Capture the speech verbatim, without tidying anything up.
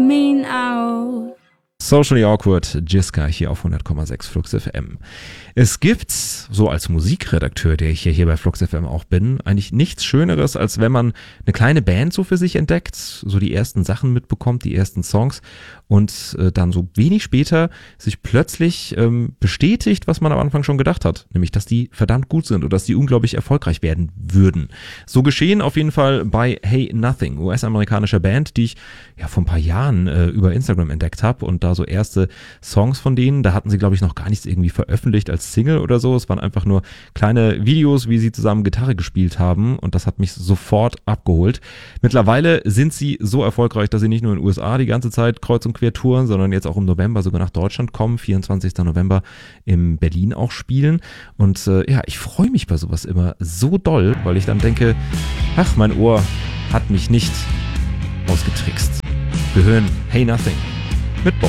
Me now. Socially Awkward, Jiska hier auf hundert Komma sechs Flux F M. Es gibt, so als Musikredakteur, der ich ja hier bei Flux F M auch bin, eigentlich nichts Schöneres, als wenn man eine kleine Band so für sich entdeckt, so die ersten Sachen mitbekommt, die ersten Songs und äh, dann so wenig später sich plötzlich ähm, bestätigt, was man am Anfang schon gedacht hat, nämlich, dass die verdammt gut sind oder dass die unglaublich erfolgreich werden würden. So geschehen auf jeden Fall bei Hey Nothing, U S-amerikanischer Band, die ich ja vor ein paar Jahren äh, über Instagram entdeckt habe und da so erste Songs von denen, da hatten sie glaube ich noch gar nichts irgendwie veröffentlicht als Single oder so, es waren einfach nur kleine Videos, wie sie zusammen Gitarre gespielt haben und das hat mich sofort abgeholt. Mittlerweile sind sie so erfolgreich, dass sie nicht nur in den U S A die ganze Zeit kreuz und quer touren, sondern jetzt auch im November sogar nach Deutschland kommen, vierundzwanzigsten November in Berlin auch spielen und äh, ja, ich freue mich bei sowas immer so doll, weil ich dann denke, ach, mein Ohr hat mich nicht ausgetrickst. Wir hören Hey Nothing mit Bo.